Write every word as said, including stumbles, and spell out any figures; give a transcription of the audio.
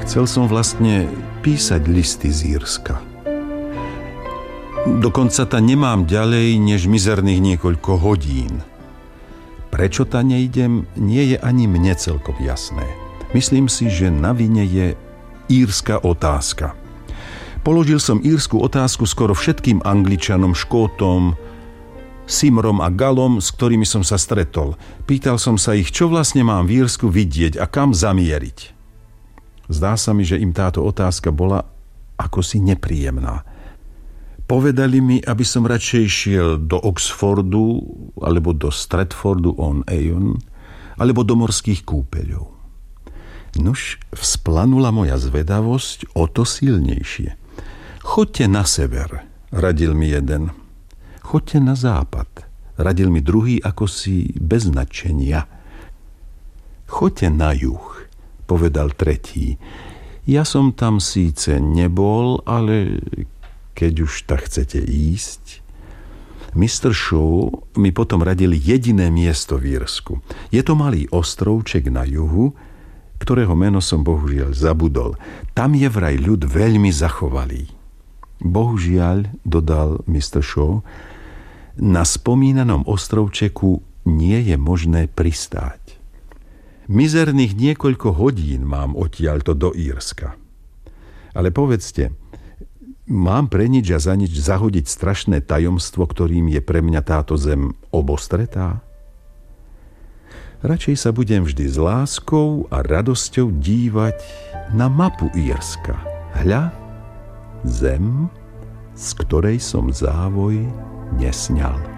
Chcel som vlastne písať listy z Írska. Dokonca ta nemám ďalej než mizerných niekoľko hodín. Prečo ta nejdem, nie je ani mne celkom jasné. Myslím si, že na vine je írska otázka. Položil som írsku otázku skoro všetkým Angličanom, Škótom, Simrom a Galom, s ktorými som sa stretol. Pýtal som sa ich, čo vlastne mám v Írsku vidieť a kam zamieriť. Zdá sa mi, že im táto otázka bola akosi nepríjemná. Povedali mi, aby som radšej šiel do Oxfordu, alebo do Stratfordu on Avon, alebo do morských kúpeľov. Nuž, vzplanula moja zvedavosť o to silnejšie. Choďte na sever, radil mi jeden. Choďte na západ, radil mi druhý akosi bez nadšenia. Choďte na juh, povedal tretí. Ja som tam síce nebol, ale keď už tak chcete ísť. mister Shaw mi potom radil jediné miesto v Írsku. Je to malý ostrovček na juhu, ktorého meno som bohužiaľ zabudol. Tam je vraj ľud veľmi zachovalý. Bohužiaľ, dodal mister Shaw, na spomínanom ostrovčeku nie je možné pristáť. Mizerných niekoľko hodín mám odtiaľto do Írska. Ale povedzte, mám pre nič a za nič zahodiť strašné tajomstvo, ktorým je pre mňa táto zem obostretá? Radšej sa budem vždy s láskou a radosťou dívať na mapu Írska. Hľa, zem, z ktorej som závoj nesňal.